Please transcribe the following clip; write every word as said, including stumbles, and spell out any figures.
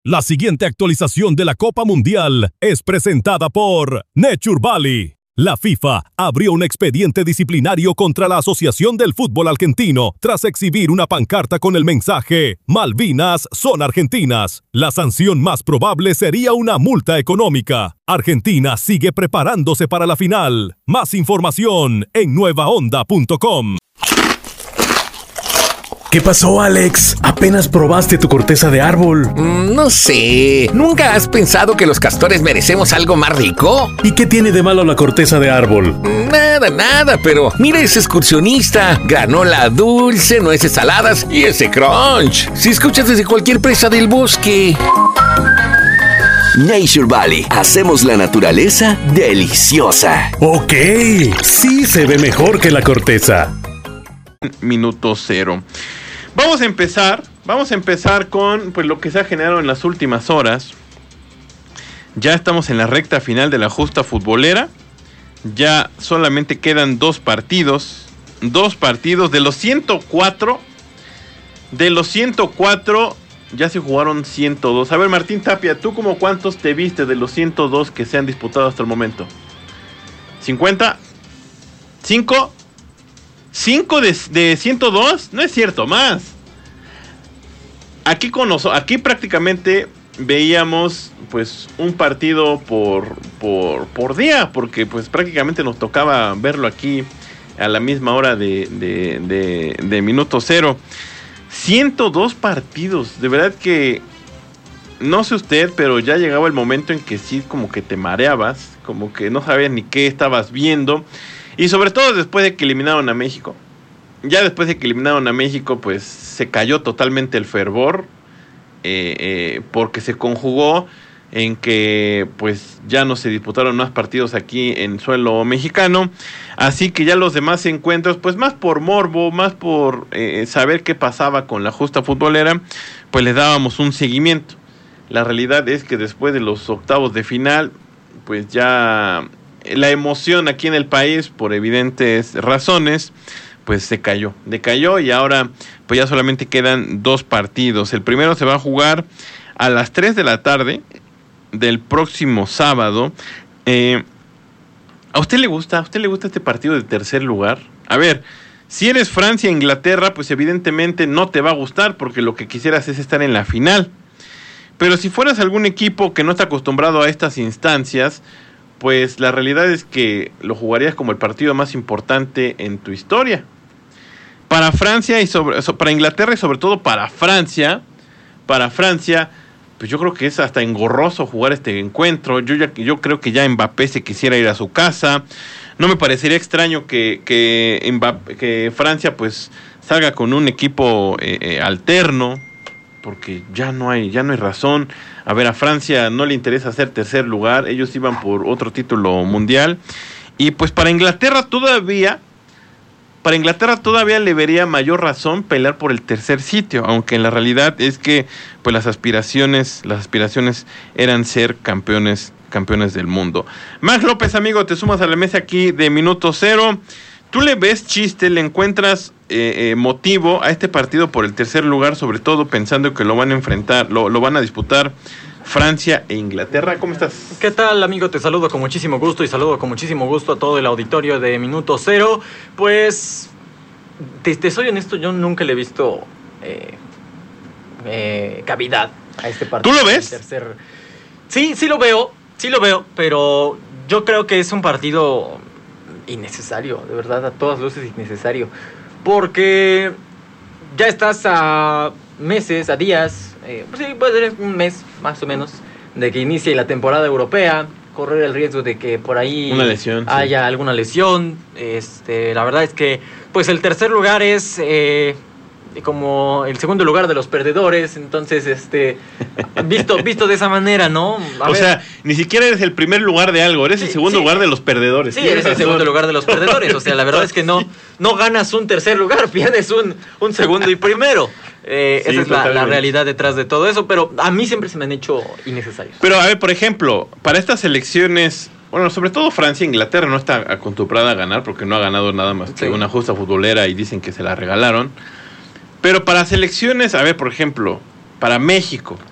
La siguiente actualización de la Copa Mundial es presentada por Nature Valley. La FIFA abrió un expediente disciplinario contra la Asociación del Fútbol Argentino tras exhibir una pancarta con el mensaje «Malvinas son argentinas». La sanción más probable sería una multa económica. Argentina sigue preparándose para la final. Más información en nueva onda punto com. ¿Qué pasó, Alex? ¿Apenas probaste tu corteza de árbol? Mm, no sé. ¿Nunca has pensado que los castores merecemos algo más rico? ¿Y qué tiene de malo la corteza de árbol? Nada, nada, pero mira ese excursionista. Granola dulce, nueces saladas y ese crunch. Si escuchas desde cualquier presa del bosque. Nature Valley. Hacemos la naturaleza deliciosa. Ok. Sí se ve mejor que la corteza. Minuto cero. Vamos a empezar, vamos a empezar con pues, lo que se ha generado en las últimas horas. Ya estamos en la recta final de la justa futbolera. Ya solamente quedan dos partidos. Dos partidos de los ciento cuatro. De los ciento cuatro ya se jugaron ciento dos. A ver, Martín Tapia, ¿tú como cuántos te viste de los ciento dos que se han disputado hasta el momento? ¿cincuenta? ¿cinco? ¿cinco de, de ciento dos? No es cierto, más. Aquí, con los, aquí prácticamente veíamos pues un partido por, por, por día, porque pues prácticamente nos tocaba verlo aquí a la misma hora de, de, de, de minuto cero. ciento dos partidos, de verdad que no sé usted, pero ya llegaba el momento en que sí como que te mareabas, como que no sabías ni qué estabas viendo. Y sobre todo después de que eliminaron a México. Ya después de que eliminaron a México, pues se cayó totalmente el fervor. Eh, eh, porque se conjugó en que pues ya no se disputaron más partidos aquí en suelo mexicano. Así que ya los demás encuentros, pues más por morbo, más por eh, saber qué pasaba con la justa futbolera, pues les dábamos un seguimiento. La realidad es que después de los octavos de final, pues ya la emoción aquí en el país, por evidentes razones, pues se cayó, decayó y ahora pues ya solamente quedan dos partidos. El primero se va a jugar a las tres de la tarde del próximo sábado. Eh, ¿A usted le gusta? ¿A usted le gusta este partido de tercer lugar? A ver, si eres Francia e Inglaterra, pues evidentemente no te va a gustar porque lo que quisieras es estar en la final. Pero si fueras algún equipo que no está acostumbrado a estas instancias, pues la realidad es que lo jugarías como el partido más importante en tu historia. Para Francia y sobre, para Inglaterra y sobre todo para Francia, para Francia, pues yo creo que es hasta engorroso jugar este encuentro. Yo ya yo creo que ya Mbappé se quisiera ir a su casa. No me parecería extraño que que, Mbappé, que Francia pues salga con un equipo eh, eh, alterno, porque ya no hay ya no hay razón. A ver, a Francia no le interesa hacer tercer lugar, ellos iban por otro título mundial. Y pues para Inglaterra todavía, para Inglaterra todavía le vería mayor razón pelear por el tercer sitio, aunque en la realidad es que pues las aspiraciones, las aspiraciones eran ser campeones, campeones del mundo. Max López, amigo, te sumas a la mesa aquí de Minuto Cero. ¿Tú le ves chiste, le encuentras eh, eh, motivo a este partido por el tercer lugar, sobre todo pensando que lo van a enfrentar, lo, lo van a disputar Francia e Inglaterra? ¿Cómo estás? ¿Qué tal, amigo? Te saludo con muchísimo gusto y saludo con muchísimo gusto a todo el auditorio de Minuto Cero. Pues, te, te soy honesto, yo nunca le he visto eh, eh, cavidad a este partido. ¿Tú lo ves? Tercer... Sí, sí lo veo, sí lo veo, pero yo creo que es un partido innecesario, de verdad, a todas luces innecesario, porque ya estás a meses, a días, eh, pues sí, puede ser un mes más o menos, de que inicie la temporada europea, correr el riesgo de que por ahí una lesión, haya sí. alguna lesión. Este, la verdad es que pues el tercer lugar es eh, como el segundo lugar de los perdedores, entonces este visto visto de esa manera, ¿no? A o ver, sea, ni siquiera eres el primer lugar de algo, eres sí, el segundo sí. lugar de los perdedores. Sí, eres el segundo lugar de los perdedores, o sea, la verdad es que no, no ganas un tercer lugar, pierdes un, un segundo y primero. Eh, sí, esa es la, la realidad detrás de todo eso, pero a mí siempre se me han hecho innecesarios. Pero a ver, por ejemplo, para estas elecciones, bueno, sobre todo Francia e Inglaterra no está acostumbrada a ganar porque no ha ganado nada más que sí. una justa futbolera y dicen que se la regalaron. Pero para selecciones, a ver, por ejemplo, para México,